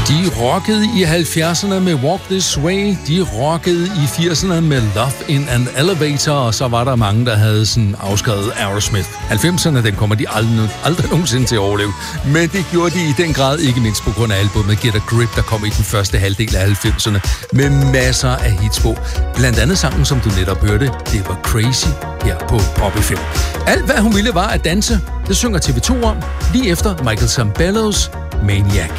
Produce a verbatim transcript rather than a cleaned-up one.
De rockede i halvfjerdserne med Walk This Way, de rockede i firserne med Love in an Elevator, og så var der mange, der havde sådan afskrevet Aerosmith. halvfemserne, den kommer de aldrig, aldrig nogensinde til at overleve, men det gjorde de i den grad, ikke mindst på grund af albumet Get a Grip, der kom i den første halvdel af halvfemserne, med masser af hits på. Blandt andet sangen, som du netop hørte, det var Crazy her på Pop F M. Alt hvad hun ville var at danse, det synger T V to om, lige efter Michael Sambellos Maniac.